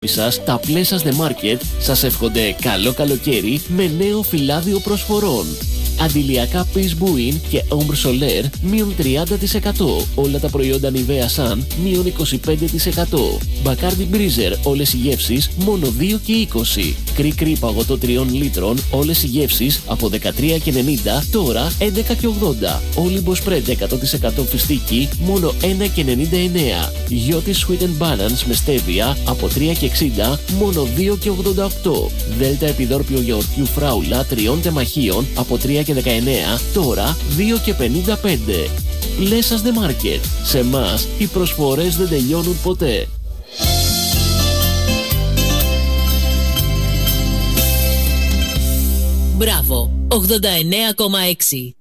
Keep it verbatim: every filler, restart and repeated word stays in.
σας, τα Πλέσας The Market σας εύχονται καλό καλοκαίρι με νέο φυλάδιο προσφορών. Αντιλιακά Peace Buin και Ombre Solaire μείον τριάντα τοις εκατό. Όλα τα προϊόντα Nivea Sun μείον είκοσι πέντε τοις εκατό. Bacardi Breezer όλες οι γεύσεις μόνο δύο και είκοσι. Κρι-κρι παγωτό τριών λίτρων όλες οι γεύσεις από δεκατρία και ενενήντα τώρα έντεκα και ογδόντα. Olympus Spread εκατό τοις εκατό φιστίκι μόνο ένα και ενενήντα εννέα. Yoti Sweet and Balance με στέβια από τρία και εξήντα μόνο δύο και ογδόντα οκτώ. Δέλτα επιδόρπιο γιαουρτιού φράουλα τριών τεμαχίων από τρία και δεκαεννέα τώρα δύο και πενήντα πέντε. Πλέσας The Market. Σε μας οι προσφορές δεν τελειώνουν ποτέ. Μπράβο, ογδόντα εννέα κόμμα έξι.